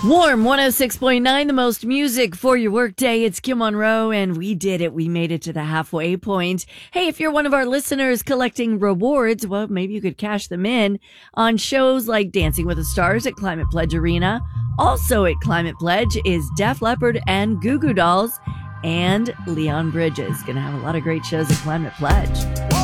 Warm 106.9, the most music for your workday. It's Kim Monroe, and we did it. We made it to the halfway point. Hey, if you're one of our listeners collecting rewards, well, maybe you could cash them in on shows like Dancing with the Stars at Climate Pledge Arena. Also at Climate Pledge is Def Leppard and Goo Goo Dolls, and Leon Bridges. Going to have a lot of great shows at Climate Pledge.